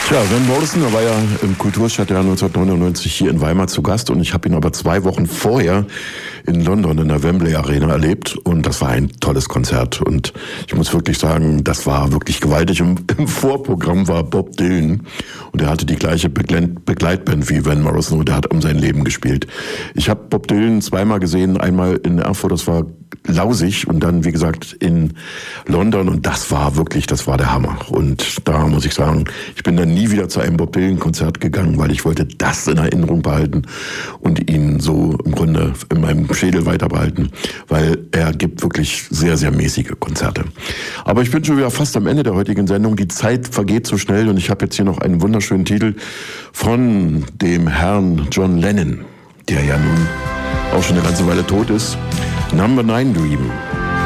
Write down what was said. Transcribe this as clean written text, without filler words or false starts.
Tja, Van Morrison, er war ja im Kulturstadtjahr 1999 hier in Weimar zu Gast und ich habe ihn aber 2 Wochen vorher in London in der Wembley Arena erlebt und das war ein tolles Konzert und ich muss wirklich sagen, das war wirklich gewaltig. Im Vorprogramm war Bob Dylan und er hatte die gleiche Begleitband wie Van Morrison und er hat um sein Leben gespielt. Ich habe Bob Dylan 2-mal gesehen, einmal in Erfurt, das war lausig und dann, wie gesagt, in London und das war der Hammer. Und da muss ich sagen, ich bin dann nie wieder zu einem Bob Dylan-Konzert gegangen, weil ich wollte das in Erinnerung behalten und ihn so im Grunde in meinem Schädel weiter behalten, weil er gibt wirklich sehr, sehr mäßige Konzerte. Aber ich bin schon wieder fast am Ende der heutigen Sendung. Die Zeit vergeht so schnell und ich habe jetzt hier noch einen wunderschönen Titel von dem Herrn John Lennon, der ja nun auch schon eine ganze Weile tot ist. Number 9 Dream.